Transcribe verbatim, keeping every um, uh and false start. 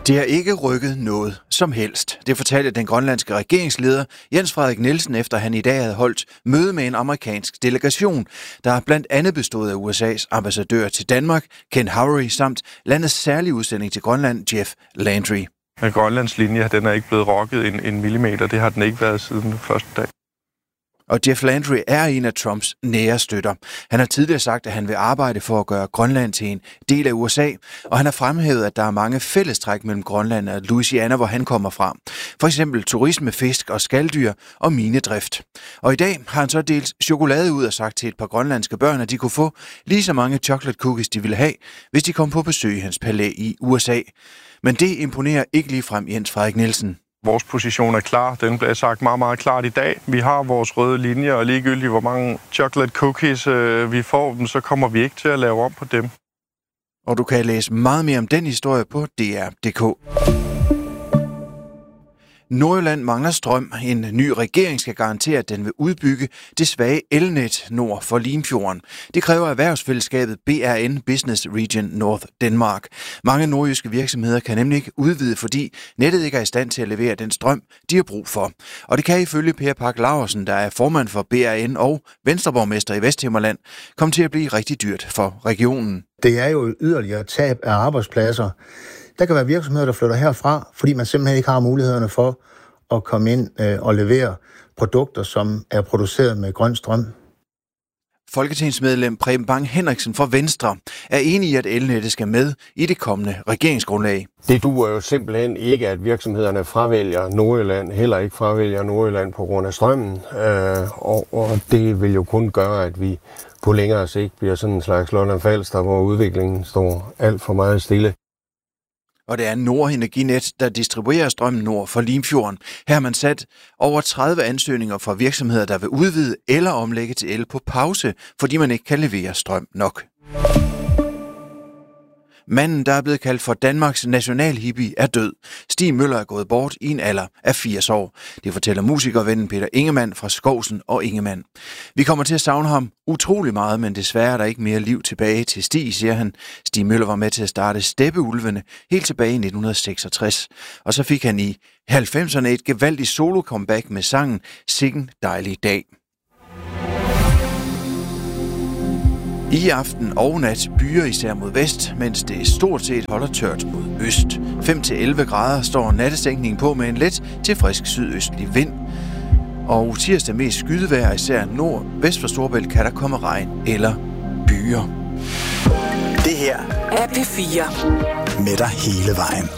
Det har ikke rykket noget som helst. Det fortalte den grønlandske regeringsleder Jens Frederik Nielsen, efter han i dag havde holdt møde med en amerikansk delegation, der blandt andet bestod af U S A's ambassadør til Danmark, Ken Howery, samt landets særlige udsending til Grønland, Jeff Landry. Grønlands linje, den er ikke blevet rokket en, en millimeter. Det har den ikke været siden den første dag. Og Jeff Landry er en af Trumps nære støtter. Han har tidligere sagt, at han vil arbejde for at gøre Grønland til en del af U S A, og han har fremhævet, at der er mange fællestræk mellem Grønland og Louisiana, hvor han kommer fra. For eksempel turisme, fisk og skaldyr og minedrift. Og i dag har han så delt chokolade ud og sagt til et par grønlandske børn, at de kunne få lige så mange chocolate cookies, de ville have, hvis de kom på besøg i hans palæ i U S A. Men det imponerer ikke ligefrem Jens Frederik Nielsen. Vores position er klar. Den bliver sagt meget, meget klart i dag. Vi har vores røde linjer, og ligegyldigt hvor mange chocolate cookies øh, vi får dem, så kommer vi ikke til at lave om på dem. Og du kan læse meget mere om den historie på D R punktum d k. Nordjylland mangler strøm. En ny regering skal garantere, at den vil udbygge det svage elnet nord for Limfjorden. Det kræver erhvervsfællesskabet B R N Business Region North Denmark. Mange nordjyske virksomheder kan nemlig ikke udvide, fordi nettet ikke er i stand til at levere den strøm, de har brug for. Og det kan ifølge Per Park Laursen, der er formand for B R N og venstreborgmester i Vesthimmerland, komme til at blive rigtig dyrt for regionen. Det er jo yderligere tab af arbejdspladser. Der kan være virksomheder, der flytter herfra, fordi man simpelthen ikke har mulighederne for at komme ind øh, og levere produkter, som er produceret med grøn strøm. Folketingsmedlem Preben Bang Henriksen fra Venstre er enig i, at elnettet skal med i det kommende regeringsgrundlag. Det duer jo simpelthen ikke, at virksomhederne fravælger Nordjylland, heller ikke fravælger Nordjylland på grund af strømmen. Øh, og, og det vil jo kun gøre, at vi på længere sigt bliver sådan en slags Lolland Falster, hvor udviklingen står alt for meget stille. Og det er Nordenerginet, der distribuerer strømmen nord for Limfjorden. Her har man sat over tredive ansøgninger fra virksomheder, der vil udvide eller omlægge til el på pause, fordi man ikke kan levere strøm nok. Manden, der er blevet kaldt for Danmarks nationalhippie, er død. Stig Møller er gået bort i en alder af firs år. Det fortæller musikervennen Peter Ingemann fra Skovsen og Ingemann. Vi kommer til at savne ham utrolig meget, men desværre er der ikke mere liv tilbage til Stig, siger han. Stig Møller var med til at starte Steppeulvene helt tilbage i nitten seksogtres. Og så fik han i halvfemserne et gevaldigt solo-comeback med sangen Sikken dejlig dag. I aften og nat byer især mod vest, mens det stort set holder tørt mod øst. fem til elleve grader står nattesænkningen på med en let til frisk sydøstlig vind. Og tirsdag mest skydevejr, især nord vest for Storebælt, kan der komme regn eller byer. Det her er P fire med dig hele vejen.